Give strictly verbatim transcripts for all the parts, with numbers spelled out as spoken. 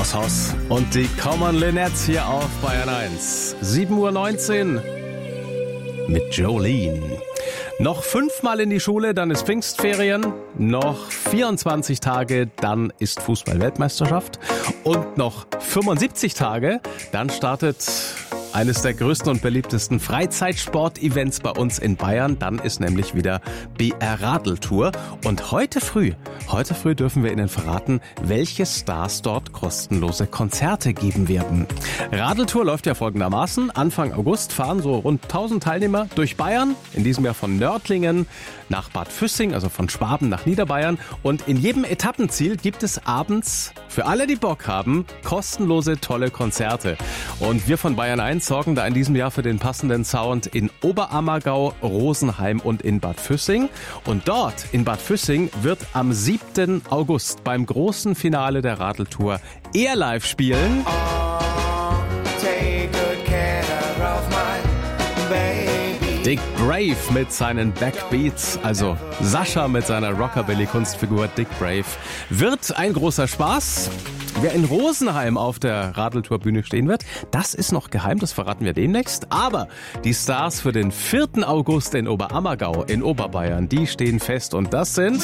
Haus und die Common Linnets hier auf Bayern eins. sieben Uhr neunzehn mit Jolene. Noch fünfmal in die Schule, dann ist Pfingstferien. Noch vierundzwanzig Tage, dann ist Fußball-Weltmeisterschaft. Und noch fünfundsiebzig Tage, dann startet eines der größten und beliebtesten Freizeitsport-Events bei uns in Bayern. Dann ist nämlich wieder B R Radeltour. Und heute früh, heute früh dürfen wir Ihnen verraten, welche Stars dort kostenlose Konzerte geben werden. Radeltour läuft ja folgendermaßen. Anfang August fahren so rund tausend Teilnehmer durch Bayern. In diesem Jahr von Nördlingen nach Bad Füssing, also von Schwaben nach Niederbayern. Und in jedem Etappenziel gibt es abends für alle, die Bock haben, kostenlose, tolle Konzerte. Und wir von Bayern eins sorgen da in diesem Jahr für den passenden Sound in Oberammergau, Rosenheim und in Bad Füssing. Und dort in Bad Füssing wird am siebten August beim großen Finale der Radeltour Airlife spielen. Oh, take good care of my baby. Dick Brave mit seinen Backbeats, also Sascha mit seiner Rockabilly-Kunstfigur Dick Brave. Wird ein großer Spaß. Wer in Rosenheim auf der Radeltour-Bühne stehen wird, das ist noch geheim, das verraten wir demnächst. Aber die Stars für den vierten August in Oberammergau in Oberbayern, die stehen fest. Und das sind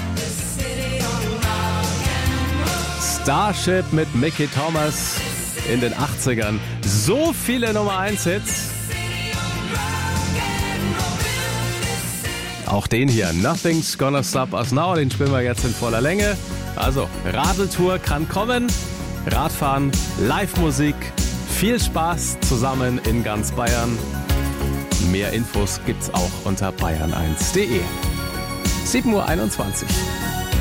Starship mit Mickey Thomas in den achtzigern. So viele Nummer eins Hits. Auch den hier, Nothing's Gonna Stop Us Now, den spielen wir jetzt in voller Länge. Also, Radeltour kann kommen, Radfahren, Live-Musik, viel Spaß zusammen in ganz Bayern. Mehr Infos gibt's auch unter bayern eins punkt de. sieben Uhr einundzwanzig.